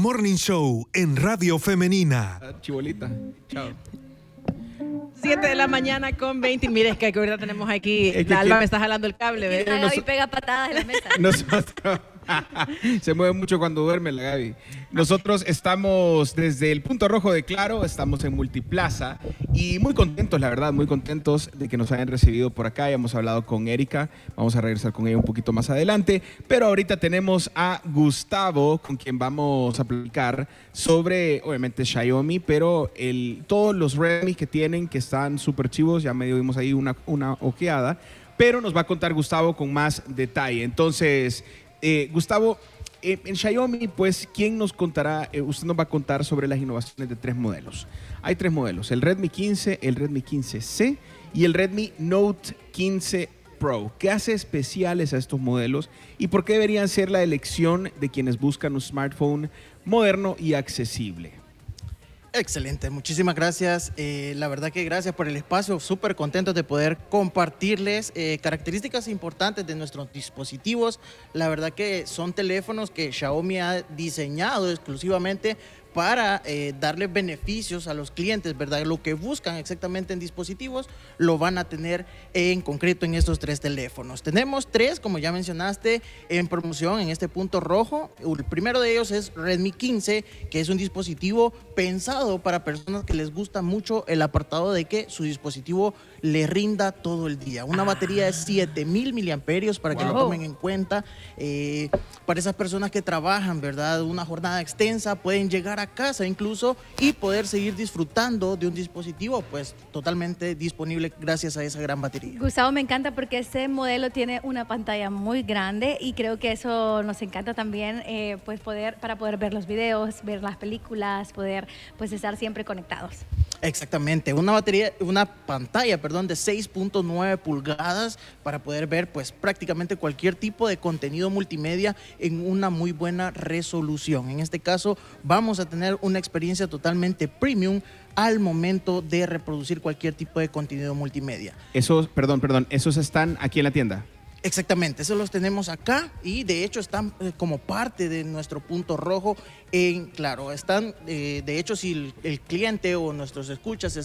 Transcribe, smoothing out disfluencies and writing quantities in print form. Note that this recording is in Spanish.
Morning Show en Radio Femenina. Chibolita, chao. 7 de la mañana con 20. Mire, es que ahorita tenemos aquí. Alba me está jalando el cable, ¿ves? La Gaby pega patadas en la mesa. Nosotros. Se mueve mucho cuando duerme la Gaby. Nosotros estamos desde el Punto Rojo de Claro, estamos en Multiplaza y muy contentos, la verdad, muy contentos de que nos hayan recibido por acá. Ya hemos hablado con Erika, vamos a regresar con ella un poquito más adelante, pero ahorita tenemos a Gustavo, con quien vamos a platicar sobre, obviamente, Xiaomi, pero todos los Redmi que tienen, que están súper chivos, ya medio vimos ahí una ojeada, pero nos va a contar Gustavo con más detalle. Entonces, Gustavo, en Xiaomi, pues, ¿quién nos contará? Usted nos va a contar sobre las innovaciones de 3 modelos. Hay 3 modelos, el Redmi 15, el Redmi 15C y el Redmi Note 15 Pro. ¿Qué hace especiales a estos modelos y por qué deberían ser la elección de quienes buscan un smartphone moderno y accesible? Excelente, muchísimas gracias. La verdad que gracias por el espacio, súper contentos de poder compartirles características importantes de nuestros dispositivos. La verdad que son teléfonos que Xiaomi ha diseñado exclusivamente para darles beneficios a los clientes, ¿verdad? Lo que buscan exactamente en dispositivos lo van a tener en concreto en estos 3 teléfonos. Tenemos 3, como ya mencionaste, en promoción en este Punto Rojo. El primero de ellos es Redmi 15, que es un dispositivo pensado para personas que les gusta mucho el apartado de que su dispositivo le rinda todo el día. Una batería de 7000 miliamperios para que lo tomen en cuenta. Para esas personas que trabajan, ¿verdad? Una jornada extensa, pueden llegar a casa incluso y poder seguir disfrutando de un dispositivo pues totalmente disponible gracias a esa gran batería. Gustavo, me encanta porque este modelo tiene una pantalla muy grande y creo que eso nos encanta también pues para poder ver los videos, ver las películas, poder pues estar siempre conectados. Exactamente, una pantalla de 6.9 pulgadas para poder ver pues prácticamente cualquier tipo de contenido multimedia en una muy buena resolución. En este caso vamos a tener una experiencia totalmente premium al momento de reproducir cualquier tipo de contenido multimedia. Esos están aquí en la tienda. Exactamente, esos los tenemos acá y de hecho están como parte de nuestro Punto Rojo. Claro, están, de hecho, si el cliente o nuestros escuchas